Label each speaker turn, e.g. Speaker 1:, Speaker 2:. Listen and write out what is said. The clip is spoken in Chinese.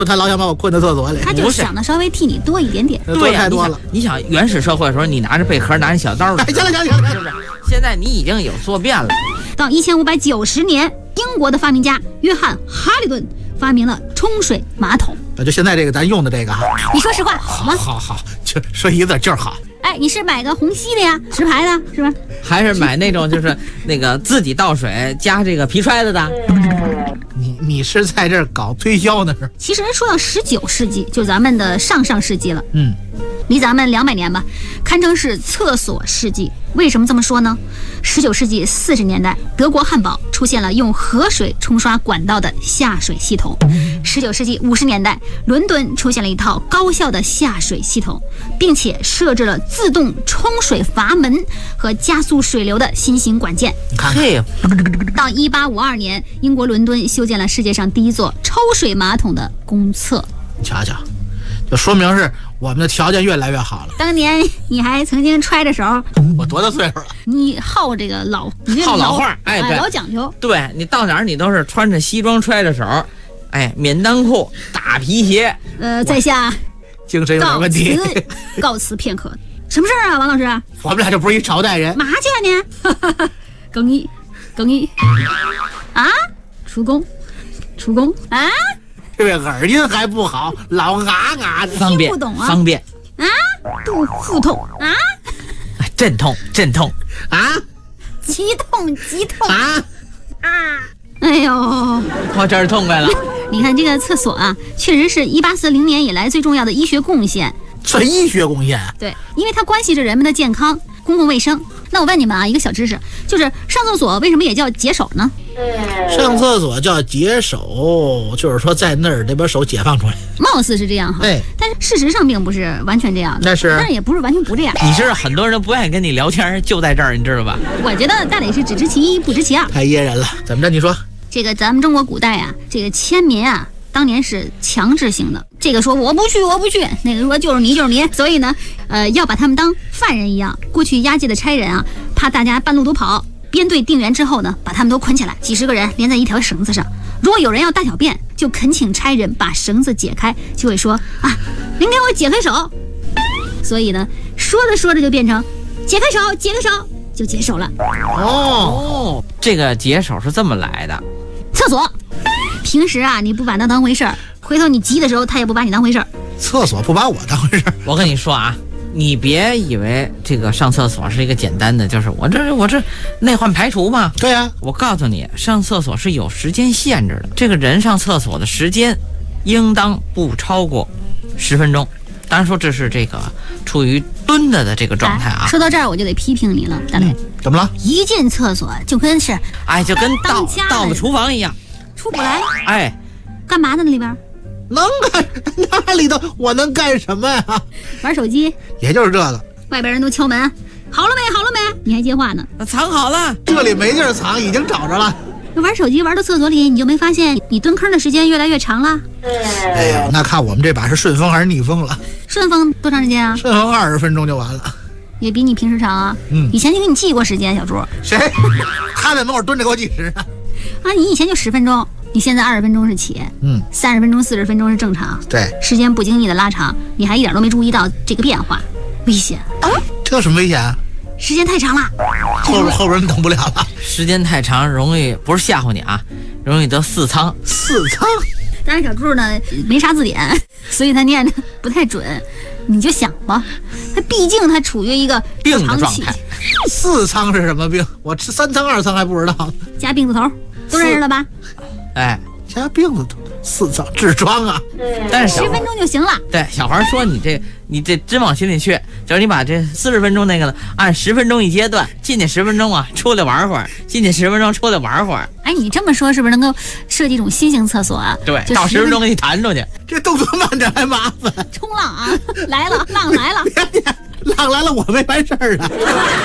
Speaker 1: 他老想把我困在厕所里。
Speaker 2: 他就想的稍微替你多一点点。
Speaker 1: 对呀，太多了。
Speaker 3: 你想原始社会的时候，你拿着贝壳，拿着小刀，
Speaker 1: 行了，是
Speaker 3: 不是？现在你已经有坐便了。
Speaker 2: 到1590年，英国的发明家约翰·哈利顿发明了冲水马桶。
Speaker 1: 就现在这个咱用的这个哈，
Speaker 2: 你说实话好吗？
Speaker 1: 好，就说一个字就是好。
Speaker 2: 哎，你是买个虹吸的呀，石牌的，是吧？
Speaker 3: 还是买那种就是那个自己倒水加这个皮揣子的？
Speaker 1: 你是在这儿搞推销呢是？
Speaker 2: 其实说到19世纪，就咱们的上世纪了。离咱们200年吧，堪称是厕所世纪。为什么这么说呢？19世纪40年代，德国汉堡出现了用河水冲刷管道的下水系统。19世纪50年代，伦敦出现了一套高效的下水系统，并且设置了自动冲水阀门和加速水流的新型管件。
Speaker 3: 嘿，
Speaker 2: 到1852年，英国伦敦修建了世界上第一座抽水马桶的公厕。
Speaker 1: 你瞧瞧，就说明是我们的条件越来越好了。
Speaker 2: 当年你还曾经揣着手，
Speaker 1: 我多大岁数了？
Speaker 2: 你好这个老
Speaker 3: 话，哎，对，
Speaker 2: 老讲究。
Speaker 3: 对，你到哪儿你都是穿着西装揣着手，哎，免裆裤、大皮鞋。
Speaker 2: 在下
Speaker 1: 精神有点问题，
Speaker 2: 告辞片刻。什么事儿啊，王老师？
Speaker 1: 我们俩就不是一朝代人。
Speaker 2: 嘛去呢？更衣啊，出宫啊。
Speaker 1: 这位耳音还不好，老啊的，
Speaker 3: 方便
Speaker 2: 不懂啊，
Speaker 3: 方便
Speaker 2: 啊，肚腹痛啊，
Speaker 3: 阵痛
Speaker 1: 啊，
Speaker 2: 急痛
Speaker 1: 啊，
Speaker 2: 哎呦，
Speaker 3: 我这儿痛快了。
Speaker 2: 你看这个厕所啊，确实是1840年以来最重要的医学贡献。
Speaker 1: 算医学贡献？
Speaker 2: 对，因为它关系着人们的健康、公共卫生。那我问你们啊，一个小知识，就是上厕所为什么也叫解手呢？
Speaker 1: 上厕所叫解手，就是说在那儿得把手解放出来。
Speaker 2: 貌似是这样哈，但是事实上并不是完全这样的。但是也不是完全不这样。
Speaker 3: 你知道很多人都不愿意跟你聊天，就在这儿，你知道吧？
Speaker 2: 我觉得大得是只知其一，不知其二。
Speaker 1: 太噎人了。怎么着？你说
Speaker 2: 这个咱们中国古代啊，这个迁民啊，当年是强制性的。这个说我不去，那个说就是你，所以呢，要把他们当犯人一样。过去押解的差人啊，怕大家半路都跑，编队定员之后呢，把他们都捆起来，几十个人连在一条绳子上。如果有人要大小便，就恳请差人把绳子解开，就会说啊，您给我解开手。所以呢，说着就变成解开手，就解手了。
Speaker 3: 哦，这个解手是这么来的。
Speaker 2: 厕所，平时啊你不把它当回事儿，回头你急的时候他也不把你当回事儿。
Speaker 1: 厕所不把我当回事儿。
Speaker 3: 我跟你说啊，你别以为这个上厕所是一个简单的，就是我这内患排除嘛。
Speaker 1: 对啊，
Speaker 3: 我告诉你，上厕所是有时间限制的。这个人上厕所的时间，应当不超过10分钟。当然说这是这个处于蹲着的这个状态啊。
Speaker 2: 说到这儿我就得批评你了，大磊。
Speaker 1: 怎么了？
Speaker 2: 一进厕所就跟是，
Speaker 3: 就跟到了厨房一样，
Speaker 2: 出不来。
Speaker 3: 哎，
Speaker 2: 干嘛呢？那里边
Speaker 1: 能干那里头我能干什么呀？
Speaker 2: 玩手机，
Speaker 1: 也就是这个。
Speaker 2: 外边人都敲门，好了没？你还接话呢？
Speaker 3: 藏好了，
Speaker 1: 这里没地儿藏，已经找着了。
Speaker 2: 玩手机玩到厕所里，你就没发现你蹲坑的时间越来越长了？
Speaker 1: 哎呀，那看我们这把是顺风还是逆风了？
Speaker 2: 顺风多长时间啊？
Speaker 1: 顺风20分钟就完了，
Speaker 2: 也比你平时长啊。以前就给你记过时间，小猪。
Speaker 1: 谁？他在门口蹲着给我计时啊？
Speaker 2: 你以前就10分钟，你现在20分钟是起，30分钟、40分钟是正常。
Speaker 1: 对，
Speaker 2: 时间不经意的拉长，你还一点都没注意到这个变化，危险。
Speaker 1: 这有什么危险啊？
Speaker 2: 时间太长了，
Speaker 1: 后边人等不了了。
Speaker 3: 时间太长容易，不是吓唬你啊，容易得4仓。
Speaker 1: 4仓？
Speaker 2: 但是小猪呢没啥字典，所以他念的不太准。你就想吧，他毕竟他处于一个
Speaker 3: 病的状态。
Speaker 1: 4仓是什么病？我吃3仓2仓还不知道。
Speaker 2: 加病字头，都认识了吧？
Speaker 3: 哎，
Speaker 1: 加病字头，4仓痔疮啊。
Speaker 3: 但是
Speaker 2: 10分钟就行了。
Speaker 3: 对，小孩说你这真往心里去，就是你把这40分钟那个按10分钟一阶段，进去10分钟啊，出来玩会儿，进去10分钟，出来玩会儿。
Speaker 2: 哎，你这么说是不是能够设计一种新型厕所啊？
Speaker 3: 对，到10分钟给你弹出去。
Speaker 1: 这动作慢点还麻烦。
Speaker 2: 冲浪啊，来了，浪来了，
Speaker 1: 浪来了，我没完事儿啊。